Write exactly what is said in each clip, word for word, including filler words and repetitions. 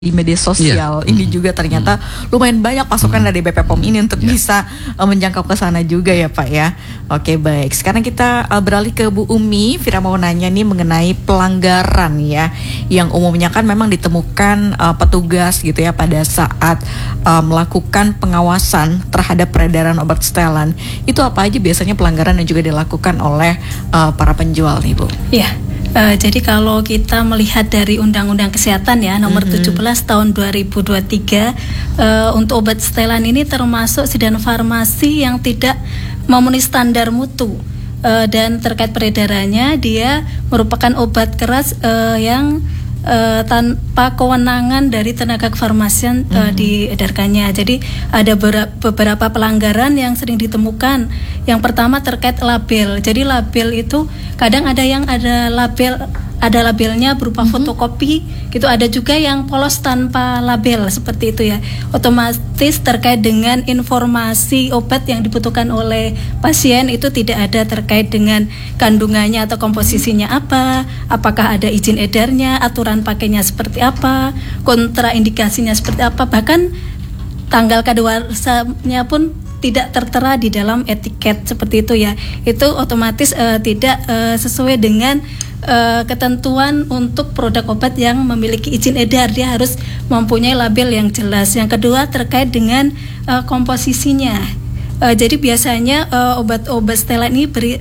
di media sosial yeah. ini mm-hmm. juga ternyata mm-hmm. lumayan banyak pasukan mm-hmm. dari B P P O M ini untuk yeah. bisa uh, menjangkau ke sana juga ya Pak ya. Oke baik, sekarang kita uh, beralih ke Bu Umi. Fira mau nanya nih mengenai pelanggaran ya, yang umumnya kan memang ditemukan uh, petugas gitu ya pada saat uh, melakukan pengawasan terhadap peredaran obat setelan. Itu apa aja biasanya pelanggaran yang juga dilakukan oleh uh, para penjual nih Bu? Iya. Yeah. Uh, jadi kalau kita melihat dari Undang-Undang Kesehatan ya nomor mm-hmm. tujuh belas tahun dua ribu dua puluh tiga uh, untuk obat setelan ini termasuk sedan farmasi yang tidak memenuhi standar mutu uh, dan terkait peredarannya dia merupakan obat keras uh, yang Uh, tanpa kewenangan dari tenaga kefarmasian uh, mm-hmm. diedarkannya. Jadi ada ber- beberapa pelanggaran yang sering ditemukan. Yang pertama terkait label. Jadi label itu kadang ada yang ada label ada labelnya berupa mm-hmm. fotokopi, gitu. Ada juga yang polos tanpa label seperti itu ya. Otomatis terkait dengan informasi obat yang dibutuhkan oleh pasien itu tidak ada terkait dengan kandungannya atau komposisinya apa, apakah ada izin edarnya, aturan pakainya seperti apa, kontraindikasinya seperti apa, bahkan tanggal kadaluarsanya pun tidak tertera di dalam etiket seperti itu ya. Itu otomatis uh, tidak uh, sesuai dengan uh, ketentuan untuk produk obat yang memiliki izin edar. Dia harus mempunyai label yang jelas. Yang kedua terkait dengan uh, komposisinya. Uh, jadi biasanya uh, obat-obat setelan ini beri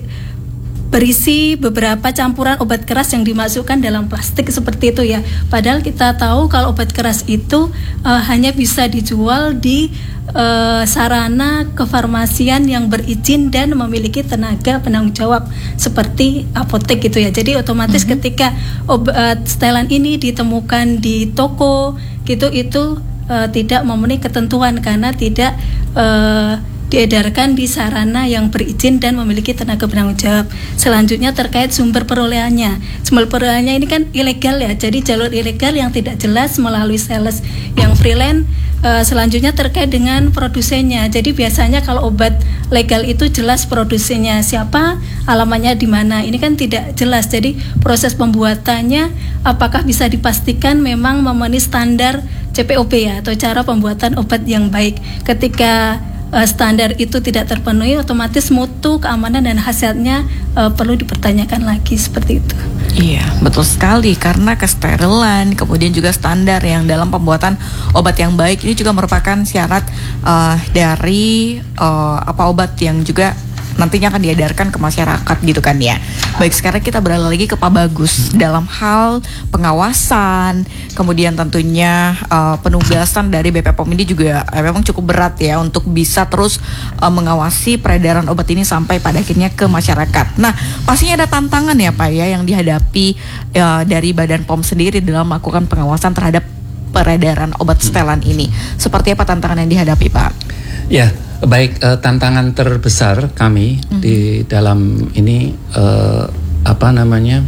berisi beberapa campuran obat keras yang dimasukkan dalam plastik seperti itu ya. Padahal kita tahu kalau obat keras itu uh, hanya bisa dijual di uh, sarana kefarmasian yang berizin dan memiliki tenaga penanggung jawab seperti apotek gitu ya. Jadi otomatis mm-hmm. ketika obat setelan ini ditemukan di toko gitu itu uh, tidak memenuhi ketentuan karena tidak uh, diedarkan di sarana yang berizin dan memiliki tenaga penanggung jawab. Selanjutnya terkait sumber perolehannya. Sumber perolehannya ini kan ilegal ya, jadi jalur ilegal yang tidak jelas melalui sales yang freelance. Uh, selanjutnya terkait dengan produsennya. Jadi biasanya kalau obat legal itu jelas produsennya siapa, alamatnya di mana. Ini kan tidak jelas. Jadi proses pembuatannya apakah bisa dipastikan memang memenuhi standar C P O B ya, atau cara pembuatan obat yang baik. Ketika Uh, standar itu tidak terpenuhi, otomatis mutu, keamanan dan khasiatnya uh, perlu dipertanyakan lagi seperti itu. Iya, betul sekali, karena kesterilan, kemudian juga standar yang dalam pembuatan obat yang baik ini juga merupakan syarat uh, dari uh, apa obat yang juga nantinya akan diedarkan ke masyarakat gitu kan ya. Baik, sekarang kita beralih lagi ke Pak Bagus dalam hal pengawasan, kemudian tentunya uh, penugasan dari B P P O M ini juga uh, memang cukup berat ya untuk bisa terus uh, mengawasi peredaran obat ini sampai pada akhirnya ke masyarakat. Nah, pastinya ada tantangan ya Pak ya yang dihadapi uh, dari Badan P O M sendiri dalam melakukan pengawasan terhadap peredaran obat setelan ini. Seperti apa tantangan yang dihadapi Pak? Ya, baik, uh, tantangan terbesar kami mm-hmm. di dalam ini uh, apa namanya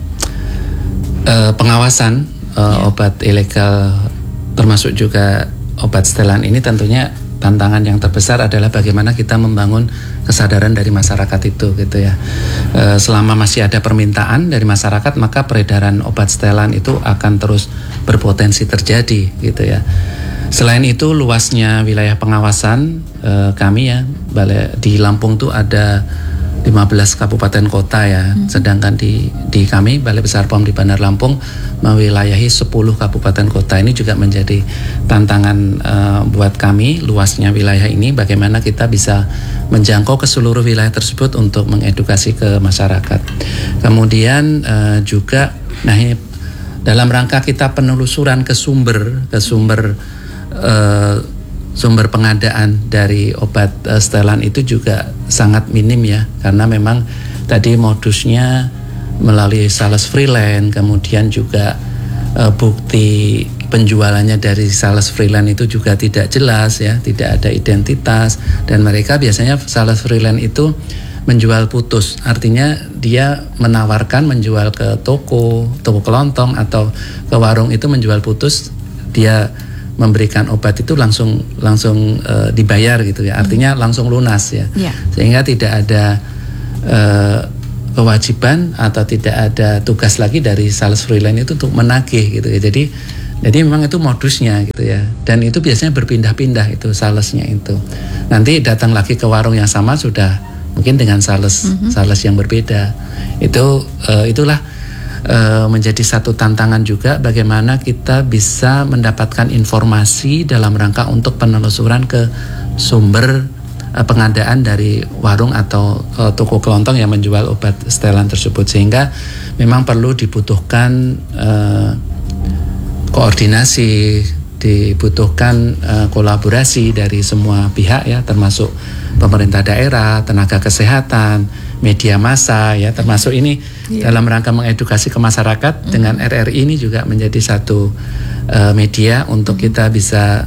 uh, pengawasan uh, yeah. obat ilegal termasuk juga obat setelan ini tentunya tantangan yang terbesar adalah bagaimana kita membangun kesadaran dari masyarakat itu gitu ya. Uh, selama masih ada permintaan dari masyarakat maka peredaran obat setelan itu akan terus berpotensi terjadi gitu ya. Selain itu luasnya wilayah pengawasan eh, kami ya, balai, di Lampung tuh ada lima belas kabupaten kota ya, hmm. sedangkan di di kami Balai Besar P O M di Bandar Lampung mewilayahi sepuluh kabupaten kota. Ini juga menjadi tantangan eh, buat kami, luasnya wilayah ini bagaimana kita bisa menjangkau ke seluruh wilayah tersebut untuk mengedukasi ke masyarakat. Kemudian eh, juga nah ini dalam rangka kita penelusuran ke sumber ke sumber Uh, sumber pengadaan dari obat uh, setelan itu juga sangat minim ya, karena memang tadi modusnya melalui sales freelance, kemudian juga uh, bukti penjualannya dari sales freelance itu juga tidak jelas ya, tidak ada identitas, dan mereka biasanya sales freelance itu menjual putus, artinya dia menawarkan menjual ke toko, toko kelontong atau ke warung itu menjual putus, dia memberikan obat itu langsung langsung uh, dibayar gitu ya, artinya hmm. langsung lunas ya, yeah. sehingga tidak ada uh, kewajiban atau tidak ada tugas lagi dari sales freelance itu untuk menagih gitu ya. Jadi Jadi memang itu modusnya gitu ya. Dan itu biasanya berpindah-pindah itu salesnya itu. Nanti datang lagi ke warung yang sama sudah mungkin dengan sales mm-hmm. sales yang berbeda. Itu uh, itulah uh, menjadi satu tantangan juga bagaimana kita bisa mendapatkan informasi dalam rangka untuk penelusuran ke sumber uh, pengadaan dari warung atau uh, toko kelontong yang menjual obat setelan tersebut, sehingga memang perlu dibutuhkan uh, koordinasi, dibutuhkan uh, kolaborasi dari semua pihak ya, termasuk pemerintah daerah, tenaga kesehatan, media massa ya, termasuk ini yeah. dalam rangka mengedukasi ke masyarakat mm. dengan R R I ini juga menjadi satu uh, media untuk mm. kita bisa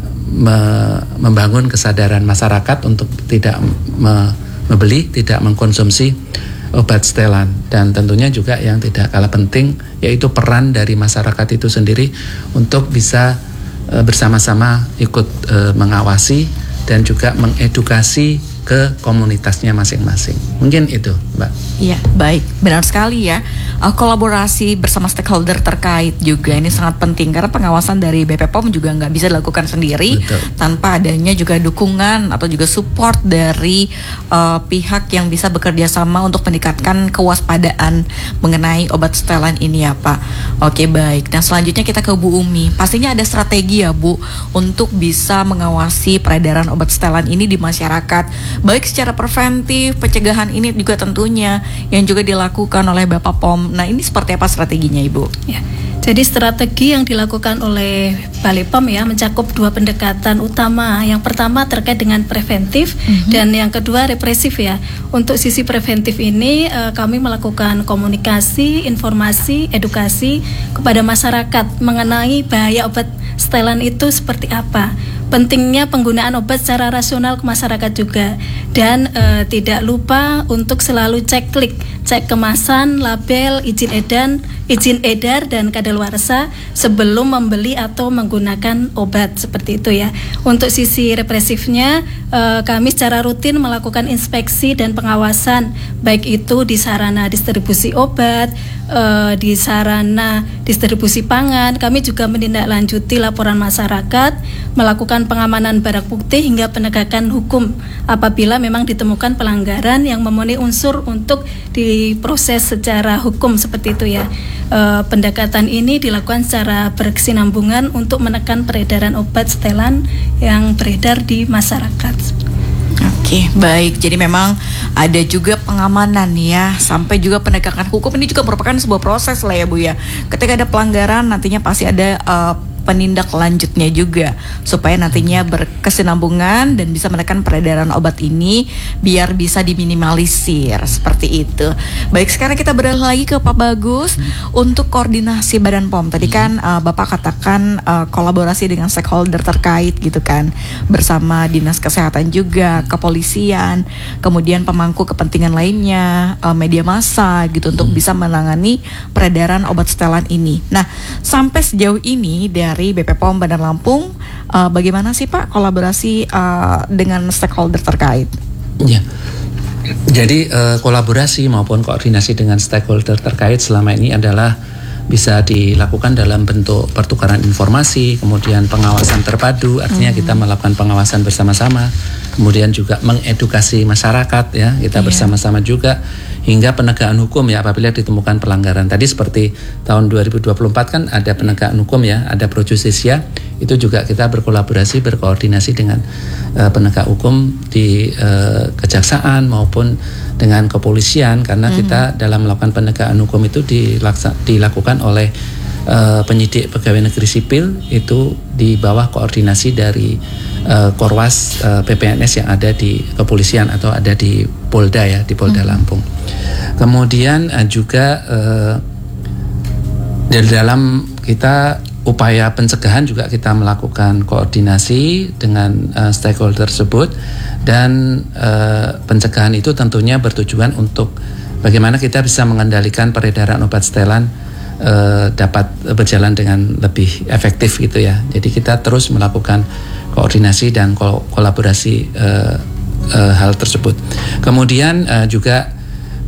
me- membangun kesadaran masyarakat untuk tidak me- membeli, tidak mengkonsumsi obat setelan. Dan tentunya juga yang tidak kalah penting yaitu peran dari masyarakat itu sendiri untuk bisa e, bersama-sama ikut e, mengawasi dan juga mengedukasi ke komunitasnya masing-masing. Mungkin itu, Mbak. Iya, baik. Benar sekali ya. Uh, kolaborasi bersama stakeholder terkait juga ini sangat penting karena pengawasan dari B P P O M juga nggak bisa dilakukan sendiri. Betul. Tanpa adanya juga dukungan atau juga support dari uh, pihak yang bisa bekerja sama untuk meningkatkan kewaspadaan mengenai obat setelan ini ya, Pak. Oke, baik. Nah, selanjutnya kita ke Bu Umi. Pastinya ada strategi ya, Bu, untuk bisa mengawasi peredaran obat setelan ini di masyarakat. Baik secara preventif, pencegahan ini juga tentunya yang juga dilakukan oleh Bapak P O M. Nah, ini seperti apa strateginya, Ibu? Ya, jadi strategi yang dilakukan oleh Balai P O M ya mencakup dua pendekatan utama. Yang pertama terkait dengan preventif mm-hmm. dan yang kedua represif ya. Untuk sisi preventif ini eh, kami melakukan komunikasi, informasi, edukasi kepada masyarakat mengenai bahaya obat setelan itu seperti apa. Pentingnya penggunaan obat secara rasional ke masyarakat juga, dan e, tidak lupa untuk selalu cek klik, cek kemasan, label, izin edar, izin edar dan kadaluarsa sebelum membeli atau menggunakan obat seperti itu ya. Untuk sisi represifnya, e, kami secara rutin melakukan inspeksi dan pengawasan baik itu di sarana distribusi obat, e, di sarana distribusi pangan. Kami juga menindaklanjuti laporan masyarakat, melakukan pengamanan barang bukti hingga penegakan hukum apabila memang ditemukan pelanggaran yang memenuhi unsur untuk diproses secara hukum seperti itu ya. E, pendekatan ini dilakukan secara berkesinambungan untuk menekan peredaran obat setelan yang beredar di masyarakat. Oke, baik. Jadi memang ada juga pengamanan ya, sampai juga penegakan hukum. Ini juga merupakan sebuah proses lah ya, Bu ya. Ketika ada pelanggaran nantinya pasti ada uh, penindak lanjutnya juga supaya nantinya berkesinambungan dan bisa menekan peredaran obat ini biar bisa diminimalisir seperti itu. Baik, sekarang kita beralih lagi ke Pak Bagus hmm. untuk koordinasi Badan P O M. Tadi kan uh, Bapak katakan uh, kolaborasi dengan stakeholder terkait gitu kan, bersama Dinas Kesehatan juga, kepolisian, kemudian pemangku kepentingan lainnya, uh, media massa gitu untuk bisa menangani peredaran obat setelan ini. Nah, sampai sejauh ini dari Dari B P P O M Bandar Lampung, uh, bagaimana sih Pak kolaborasi uh, dengan stakeholder terkait? Ya, jadi uh, kolaborasi maupun koordinasi dengan stakeholder terkait selama ini adalah bisa dilakukan dalam bentuk pertukaran informasi, kemudian pengawasan terpadu, artinya hmm. kita melakukan pengawasan bersama-sama, kemudian juga mengedukasi masyarakat ya, kita yeah. bersama-sama juga, hingga penegakan hukum ya apabila ditemukan pelanggaran. Tadi seperti tahun dua ribu dua puluh empat kan ada penegakan hukum ya, ada pro justisia, itu juga kita berkolaborasi, berkoordinasi dengan uh, penegak hukum di uh, kejaksaan maupun dengan kepolisian, karena mm-hmm. kita dalam melakukan penegakan hukum itu dilaksa, dilakukan oleh uh, penyidik pegawai negeri sipil itu di bawah koordinasi dari uh, Korwas uh, P P N S yang ada di kepolisian atau ada di Polda ya, di Polda mm-hmm. Lampung. Kemudian uh, juga uh, dari dalam kita upaya pencegahan juga kita melakukan koordinasi dengan uh, stakeholder tersebut, dan uh, pencegahan itu tentunya bertujuan untuk bagaimana kita bisa mengendalikan peredaran obat setelan uh, dapat berjalan dengan lebih efektif gitu ya. Jadi kita terus melakukan koordinasi dan kol- kolaborasi uh, uh, hal tersebut. Kemudian uh, juga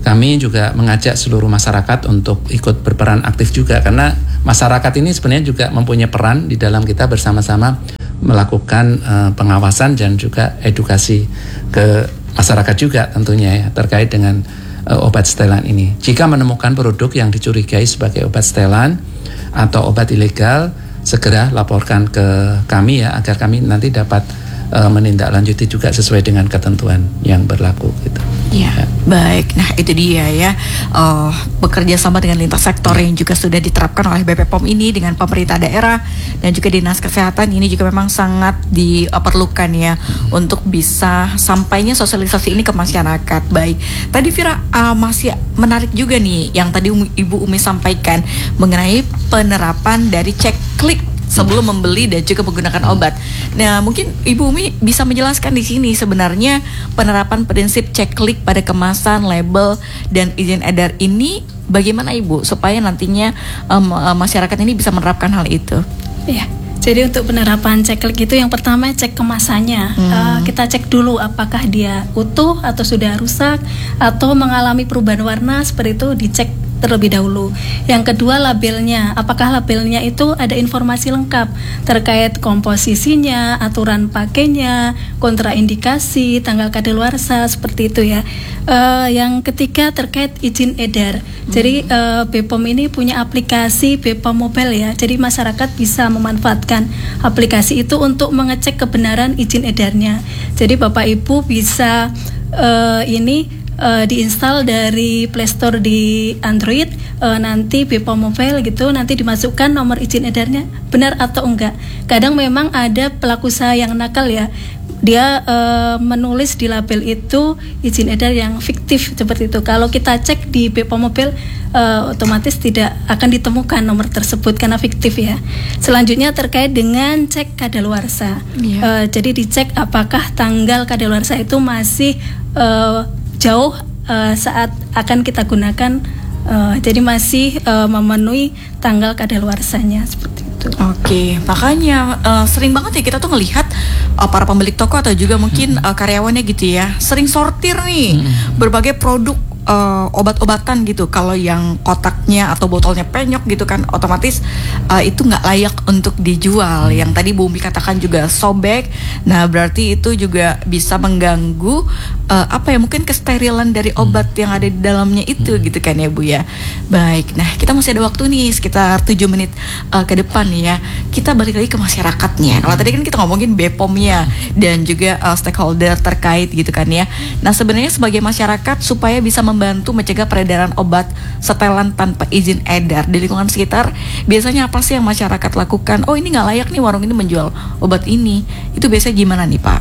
kami juga mengajak seluruh masyarakat untuk ikut berperan aktif juga, karena masyarakat ini sebenarnya juga mempunyai peran di dalam kita bersama-sama melakukan uh, pengawasan dan juga edukasi ke masyarakat juga tentunya ya, terkait dengan uh, obat setelan ini. Jika menemukan produk yang dicurigai sebagai obat setelan atau obat ilegal, segera laporkan ke kami ya, agar kami nanti dapat uh, menindaklanjuti juga sesuai dengan ketentuan yang berlaku gitu. Ya, ya, baik. Nah, itu dia ya, uh, bekerja sama dengan lintas sektor yang juga sudah diterapkan oleh B P P O M ini dengan pemerintah daerah dan juga Dinas Kesehatan, ini juga memang sangat diperlukan ya untuk bisa sampainya sosialisasi ini ke masyarakat. Baik, tadi Vira uh, masih menarik juga nih yang tadi Ibu Umi sampaikan mengenai penerapan dari cek klik sebelum membeli dan juga menggunakan obat. Nah, mungkin Ibu Umi bisa menjelaskan di sini sebenarnya penerapan prinsip cek klik pada kemasan, label, dan izin edar ini bagaimana Ibu supaya nantinya um, masyarakat ini bisa menerapkan hal itu? Iya. Jadi untuk penerapan cek klik itu yang pertama cek kemasannya. Hmm. Uh, kita cek dulu apakah dia utuh atau sudah rusak atau mengalami perubahan warna, seperti itu dicek terlebih dahulu. Yang kedua labelnya, apakah labelnya itu ada informasi lengkap terkait komposisinya, aturan pakainya, kontraindikasi, tanggal kadaluarsa, seperti itu ya. Uh, yang ketiga terkait izin edar. Hmm. Jadi uh, B P O M ini punya aplikasi B P O M Mobile ya. Jadi masyarakat bisa memanfaatkan aplikasi itu untuk mengecek kebenaran izin edarnya. Jadi Bapak Ibu bisa uh, ini Uh, diinstal dari Play Store di Android, uh, nanti B P O M Mobile gitu, nanti dimasukkan nomor izin edarnya benar atau enggak. Kadang memang ada pelaku usaha yang nakal ya, dia uh, menulis di label itu izin edar yang fiktif seperti itu. Kalau kita cek di B P O M Mobile, uh, otomatis tidak akan ditemukan nomor tersebut karena fiktif ya. Selanjutnya terkait dengan cek kadaluarsa, yeah. uh, jadi dicek apakah tanggal kadaluarsa itu masih uh, jauh uh, saat akan kita gunakan, uh, jadi masih uh, memenuhi tanggal kadaluarsanya seperti itu. Oke, makanya uh, sering banget ya kita tuh ngelihat uh, para pemilik toko atau juga mungkin uh, karyawannya gitu ya, sering sortir nih hmm. berbagai produk uh, obat-obatan gitu. Kalau yang kotaknya atau botolnya penyok gitu kan, otomatis uh, itu nggak layak untuk dijual. Yang tadi Bu Umi katakan juga sobek, nah berarti itu juga bisa mengganggu uh, apa ya, mungkin kesterilan dari obat yang ada di dalamnya itu gitu kan ya Bu ya. Baik, nah kita masih ada waktu nih sekitar tujuh menit uh, ke depan nih ya. Kita balik lagi ke masyarakatnya. Kalau tadi kan kita ngomongin B P O M-nya dan juga uh, stakeholder terkait gitu kan ya. Nah sebenarnya sebagai masyarakat supaya bisa membantu mencegah peredaran obat setelan tanpa izin edar di lingkungan sekitar, biasanya apa sih yang masyarakat lakukan? Oh ini nggak layak nih warung ini menjual obat ini. Itu biasanya gimana nih Pak?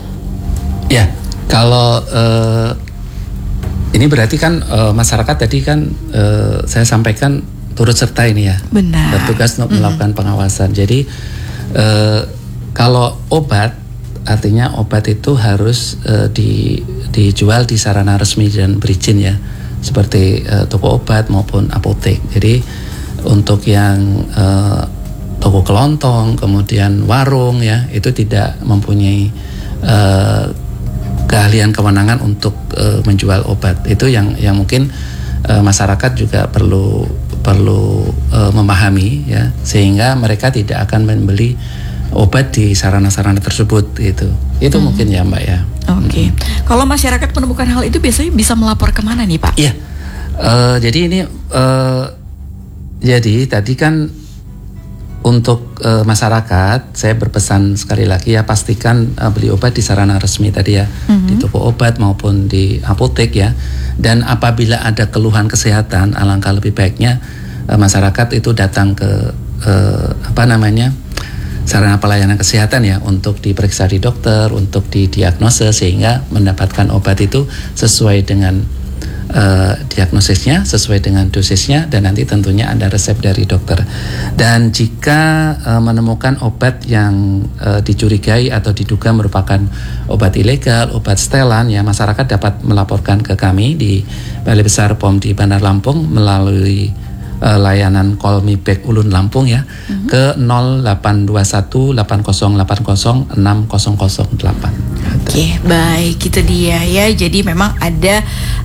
Ya, kalau uh, ini berarti kan uh, masyarakat tadi kan uh, saya sampaikan turut serta ini ya. Benar. Bertugas untuk melakukan mm-hmm. pengawasan. Jadi uh, kalau obat, artinya obat itu harus uh, di, dijual di sarana resmi dan berizin ya, seperti uh, toko obat maupun apotek. Jadi untuk yang uh, toko kelontong, kemudian warung ya, itu tidak mempunyai uh, keahlian kewenangan untuk uh, menjual obat. Itu yang yang mungkin uh, masyarakat juga perlu perlu uh, memahami ya, sehingga mereka tidak akan membeli obat di sarana-sarana tersebut gitu. Itu hmm. mungkin ya Mbak ya. Oke. Okay. Hmm. Kalau masyarakat menemukan hal itu biasanya bisa melapor kemana nih Pak? Iya. Uh, jadi ini uh, jadi tadi kan untuk uh, masyarakat, saya berpesan sekali lagi ya, pastikan uh, beli obat di sarana resmi tadi ya, mm-hmm. di toko obat maupun di apotek ya. Dan apabila ada keluhan kesehatan, alangkah lebih baiknya uh, masyarakat itu datang ke uh, apa namanya sarana pelayanan kesehatan ya, untuk diperiksa di dokter, untuk didiagnosa sehingga mendapatkan obat itu sesuai dengan Uh, diagnosisnya, sesuai dengan dosisnya, dan nanti tentunya ada resep dari dokter. Dan jika uh, menemukan obat yang uh, dicurigai atau diduga merupakan obat ilegal, obat setelan ya, masyarakat dapat melaporkan ke kami di Balai Besar P O M di Bandar Lampung melalui uh, layanan Call Me Back Ulun Lampung ya, mm-hmm. ke nol delapan dua satu delapan nol delapan nol enam nol nol delapan. Oke, baik, itu dia ya. Jadi memang ada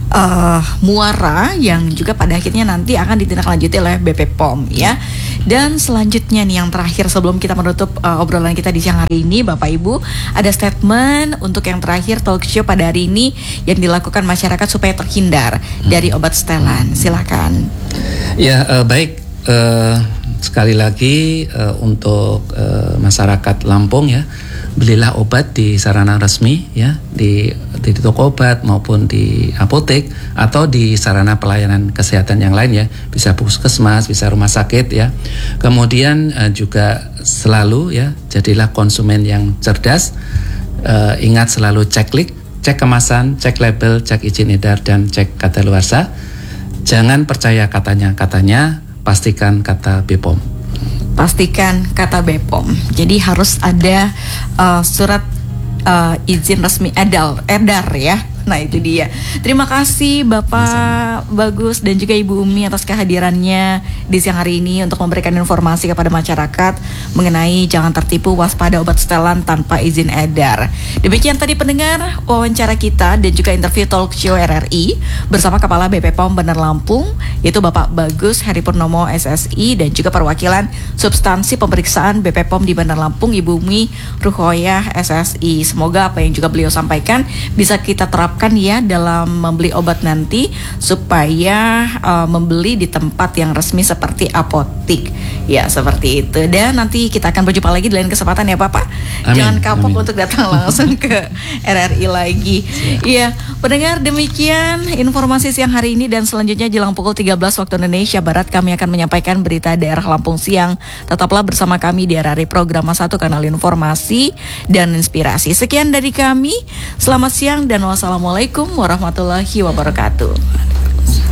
uh, muara yang juga pada akhirnya nanti akan ditindaklanjuti oleh B P P O M ya. Dan selanjutnya nih yang terakhir sebelum kita menutup uh, obrolan kita di siang hari ini, Bapak Ibu, ada statement untuk yang terakhir talk show pada hari ini yang dilakukan masyarakat supaya terhindar hmm. dari obat setelan. Silakan. Ya uh, baik. Uh, sekali lagi uh, untuk uh, masyarakat Lampung ya, belilah obat di sarana resmi ya, di di toko obat maupun di apotek atau di sarana pelayanan kesehatan yang lain ya, bisa puskesmas, bisa rumah sakit ya. Kemudian uh, juga selalu ya, jadilah konsumen yang cerdas. Uh, ingat selalu cek lik, cek kemasan, cek label, cek izin edar dan cek kadaluarsa. Jangan percaya katanya-katanya, pastikan kata B P O M. Pastikan kata B P O M. Jadi harus ada uh, surat uh, izin resmi edar, edar ya. Nah itu dia. Terima kasih Bapak Bagus dan juga Ibu Umi atas kehadirannya di siang hari ini untuk memberikan informasi kepada masyarakat mengenai jangan tertipu, waspada obat setelan tanpa izin edar. Demikian tadi pendengar wawancara kita dan juga interview talk show R R I bersama Kepala B P P O M Bandar Lampung, yaitu Bapak Bagus Heri Purnomo S S I, dan juga perwakilan substansi pemeriksaan B P P O M di Bandar Lampung, Ibu Umi Ruhoyah S S I. Semoga apa yang juga beliau sampaikan bisa kita terapkan ya dalam membeli obat nanti, supaya uh, membeli di tempat yang resmi seperti apotik ya, seperti itu. Dan nanti kita akan berjumpa lagi di lain kesempatan ya Bapak. Amin. Jangan kapok Amin. Untuk datang langsung ke R R I lagi. Iya, pendengar, demikian informasi siang hari ini, dan selanjutnya jelang pukul tiga belas waktu Indonesia Barat kami akan menyampaikan berita daerah Lampung siang. Tetaplah bersama kami di R R I Program satu, kanal informasi dan inspirasi. Sekian dari kami. Selamat siang dan wassalamualaikum warahmatullahi wabarakatuh.